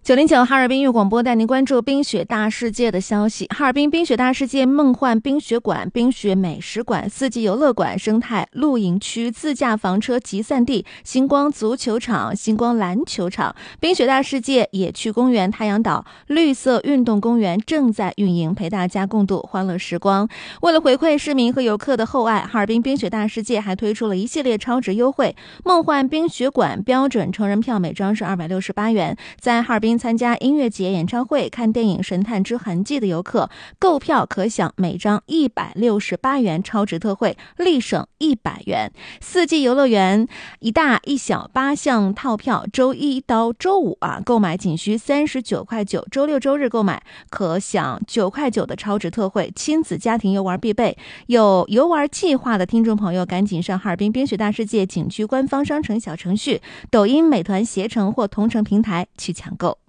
909哈尔滨音乐广播带您关注冰雪大世界的消息。哈尔滨冰雪大世界梦幻冰雪馆、冰雪美食馆、四季游乐馆、生态露营区、自驾房车集散地、星光足球场、星光篮球场、冰雪大世界野趣公园、太阳岛绿色运动公园正在运营，陪大家共度欢乐时光。为了回馈市民和游客的厚爱，哈尔滨冰雪大世界还推出了一系列超值优惠。梦幻冰雪馆标准成人票每张是268元，在哈尔滨参加音乐节、演唱会、看电影《神探之痕迹》的游客，购票可享每张168元超值特惠，立省100元。四季游乐园一大一小8项套票，周一到周五购买仅需39块9，周六周日购买可享9块9的超值特惠，亲子家庭游玩必备。有游玩计划的听众朋友，赶紧上哈尔滨冰雪大世界景区官方商城小程序、抖音、美团携程或同城平台去抢购。